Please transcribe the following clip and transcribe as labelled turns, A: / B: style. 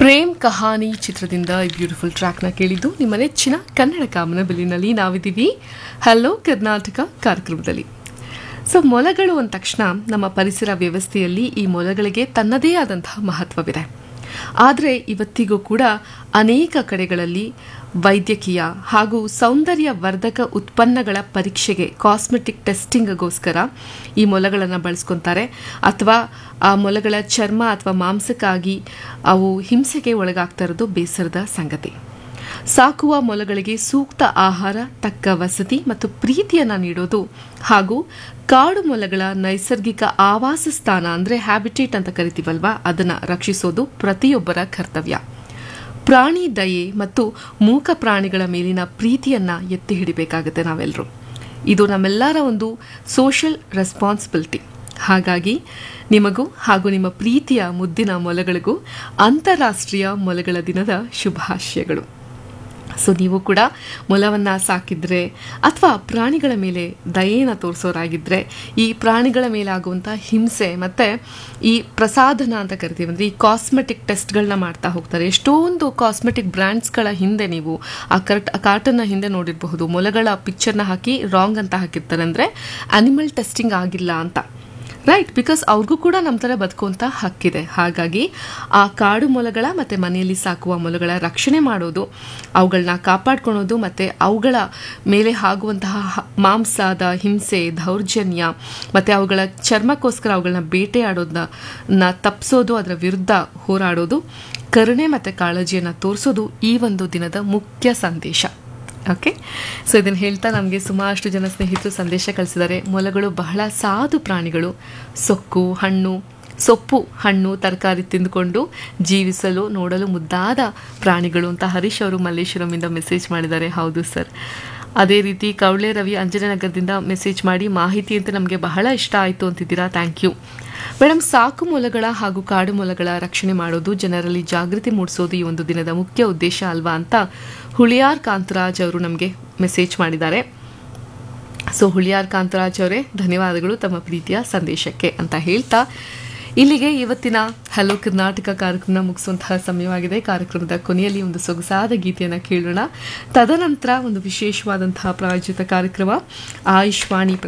A: ಪ್ರೇಮ್ ಕಹಾನಿ ಚಿತ್ರದಿಂದ ಈ ಬ್ಯೂಟಿಫುಲ್ ಟ್ರ್ಯಾಕ್ನ ಕೇಳಿದ್ದು ನಿಮ್ಮ ನೆಚ್ಚಿನ ಕನ್ನಡ ಕಾಮನಬಿಲ್ಲಿನಲ್ಲಿ ನಾವಿದ್ದೀವಿ ಹಲೋ ಕರ್ನಾಟಕ ಕಾರ್ಯಕ್ರಮದಲ್ಲಿ. ಮೊಲಗಳು ಅಂದ ತಕ್ಷಣ ನಮ್ಮ ಪರಿಸರ ವ್ಯವಸ್ಥೆಯಲ್ಲಿ ಈ ಮೊಲಗಳಿಗೆ ತನ್ನದೇ ಆದಂತಹ ಮಹತ್ವವಿದೆ. ಆದರೆ ಇವತ್ತಿಗೂ ಕೂಡ ಅನೇಕ ಕಡೆಗಳಲ್ಲಿ ವೈದ್ಯಕೀಯ ಹಾಗೂ ಸೌಂದರ್ಯ ವರ್ಧಕ ಉತ್ಪನ್ನಗಳ ಪರೀಕ್ಷೆಗೆ ಕಾಸ್ಮೆಟಿಕ್ ಟೆಸ್ಟಿಂಗ್ಗೋಸ್ಕರ ಈ ಮೊಲಗಳನ್ನು ಬಳಸ್ಕೊತಾರೆ, ಅಥವಾ ಆ ಮೊಲಗಳ ಚರ್ಮ ಅಥವಾ ಮಾಂಸಕ್ಕಾಗಿ ಅವು ಹಿಂಸೆಗೆ ಒಳಗಾಗ್ತಾ ಇರೋದು ಬೇಸರದ ಸಂಗತಿ. ಸಾಕುವ ಮೊಲಗಳಿಗೆ ಸೂಕ್ತ ಆಹಾರ, ತಕ್ಕ ವಸತಿ ಮತ್ತು ಪ್ರೀತಿಯನ್ನು ನೀಡೋದು ಹಾಗೂ ಕಾಡು ಮೊಲಗಳ ನೈಸರ್ಗಿಕ ಆವಾಸ ಸ್ಥಾನ ಅಂದರೆ ಹ್ಯಾಬಿಟೇಟ್ ಅಂತ ಕರಿತೀವಲ್ವಾ, ಅದನ್ನು ರಕ್ಷಿಸೋದು ಪ್ರತಿಯೊಬ್ಬರ ಕರ್ತವ್ಯ. ಪ್ರಾಣಿ ದಯೆ ಮತ್ತು ಮೂಕ ಪ್ರಾಣಿಗಳ ಮೇಲಿನ ಪ್ರೀತಿಯನ್ನ ಎತ್ತಿ ಹಿಡಿಬೇಕಾಗುತ್ತೆ ನಾವೆಲ್ಲರೂ. ಇದು ನಮ್ಮೆಲ್ಲರ ಒಂದು ಸೋಷಿಯಲ್ ರೆಸ್ಪಾನ್ಸಿಬಿಲಿಟಿ. ಹಾಗಾಗಿ ನಿಮಗೂ ಹಾಗೂ ನಿಮ್ಮ ಪ್ರೀತಿಯ ಮುದ್ದಿನ ಮೊಲಗಳಿಗೂ ಅಂತಾರಾಷ್ಟ್ರೀಯ ಮೊಲಗಳ ದಿನದ ಶುಭಾಶಯಗಳು. ನೀವು ಕೂಡ ಮೊಲವನ್ನು ಸಾಕಿದ್ರೆ ಅಥವಾ ಪ್ರಾಣಿಗಳ ಮೇಲೆ ದಯೆಯನ್ನು ತೋರಿಸೋರಾಗಿದ್ದರೆ ಈ ಪ್ರಾಣಿಗಳ ಮೇಲೆ ಆಗುವಂಥ ಹಿಂಸೆ ಮತ್ತು ಈ ಪ್ರಸಾದನ ಅಂತ ಕರಿತೀವಿ, ಅಂದರೆ ಈ ಕಾಸ್ಮೆಟಿಕ್ ಟೆಸ್ಟ್ಗಳನ್ನ ಮಾಡ್ತಾ ಹೋಗ್ತಾರೆ. ಎಷ್ಟೊಂದು ಕಾಸ್ಮೆಟಿಕ್ ಬ್ರ್ಯಾಂಡ್ಸ್ಗಳ ಹಿಂದೆ ನೀವು ಆ ಕಾರ್ಟನ್ನ ಹಿಂದೆ ನೋಡಿರಬಹುದು, ಮೊಲಗಳ ಪಿಕ್ಚರ್ನ ಹಾಕಿ ರಾಂಗ್ ಅಂತ ಹಾಕಿರ್ತಾರೆ, ಅಂದರೆ ಅನಿಮಲ್ ಟೆಸ್ಟಿಂಗ್ ಆಗಿಲ್ಲ ಅಂತ. ರೈಟ್, ಬಿಕಾಸ್ ಅವ್ರಿಗೂ ಕೂಡ ನಮ್ಮ ಥರ ಬದುಕುವಂಥ ಹಕ್ಕಿದೆ. ಹಾಗಾಗಿ ಆ ಕಾಡು ಮೊಲಗಳ ಮತ್ತು ಮನೆಯಲ್ಲಿ ಸಾಕುವ ಮೊಲಗಳ ರಕ್ಷಣೆ ಮಾಡೋದು, ಅವುಗಳನ್ನ ಕಾಪಾಡ್ಕೊಳೋದು ಮತ್ತು ಅವುಗಳ ಮೇಲೆ ಆಗುವಂತಹ ಮಾಂಸದ ಹಿಂಸೆ, ದೌರ್ಜನ್ಯ ಮತ್ತು ಅವುಗಳ ಚರ್ಮಕ್ಕೋಸ್ಕರ ಅವುಗಳನ್ನ ಬೇಟೆಯಾಡೋದನ್ನ ತಪ್ಪಿಸೋದು, ಅದರ ವಿರುದ್ಧ ಹೋರಾಡೋದು, ಕರುಣೆ ಮತ್ತು ಕಾಳಜಿಯನ್ನು ತೋರಿಸೋದು ಈ ಒಂದು ದಿನದ ಮುಖ್ಯ ಸಂದೇಶ. ಓಕೆ, ಇದನ್ನು ಹೇಳ್ತಾ ನಮಗೆ ಸುಮಾರಷ್ಟು ಜನ ಸ್ನೇಹಿತರು ಸಂದೇಶ ಕಳಿಸಿದ್ದಾರೆ. ಮೊಲಗಳು ಬಹಳ ಸಾಧು ಪ್ರಾಣಿಗಳು, ಸೊಪ್ಪು ಹಣ್ಣು ತರಕಾರಿ ತಿಂದುಕೊಂಡು ಜೀವಿಸಲು ನೋಡಲು ಮುದ್ದಾದ ಪ್ರಾಣಿಗಳು ಅಂತ ಹರೀಶ್ ಅವರು ಮಲ್ಲೇಶ್ವರಮಿಂದ ಮೆಸೇಜ್ ಮಾಡಿದ್ದಾರೆ. ಹೌದು ಸರ್. ಅದೇ ರೀತಿ ಕವಳೆ ರವಿ ಅಂಜನನಗರದಿಂದ ಮೆಸೇಜ್ ಮಾಡಿ ಮಾಹಿತಿ ಅಂತ ನಮಗೆ ಬಹಳ ಇಷ್ಟ ಆಯಿತು ಅಂತಿದ್ದೀರಾ, ಥ್ಯಾಂಕ್ ಯು ಮೇಡಮ್. ಸಾಕು ಮೊಲಗಳ ಹಾಗೂ ಕಾಡು ಮೊಲಗಳ ರಕ್ಷಣೆ ಮಾಡೋದು, ಜನರಲ್ಲಿ ಜಾಗೃತಿ ಮೂಡಿಸೋದು ಈ ಒಂದು ದಿನದ ಮುಖ್ಯ ಉದ್ದೇಶ ಅಲ್ವಾ ಅಂತ ಹುಳಿಯಾರ್ ಕಾಂತರಾಜ್ ಅವರು ನಮಗೆ ಮೆಸೇಜ್ ಮಾಡಿದ್ದಾರೆ. ಹುಳಿಯಾರ್ ಕಾಂತರಾಜ್ ಅವರೇ, ಧನ್ಯವಾದಗಳು ತಮ್ಮ ಪ್ರೀತಿಯ ಸಂದೇಶಕ್ಕೆ ಅಂತ ಹೇಳ್ತಾ ಇಲ್ಲಿಗೆ ಇವತ್ತಿನ ಹಲೋ ಕರ್ನಾಟಕ ಕಾರ್ಯಕ್ರಮ ಮುಗಿಸುವಂತಹ ಸಮಯವಾಗಿದೆ. ಕಾರ್ಯಕ್ರಮದ ಕೊನೆಯಲ್ಲಿ ಒಂದು ಸೊಗಸಾದ ಗೀತೆಯನ್ನು ಕೇಳೋಣ. ತದನಂತರ ಒಂದು ವಿಶೇಷವಾದಂತಹ ಪ್ರಾಯೋಜಿತ ಕಾರ್ಯಕ್ರಮ ಆಯುಷ್ವಾಣಿ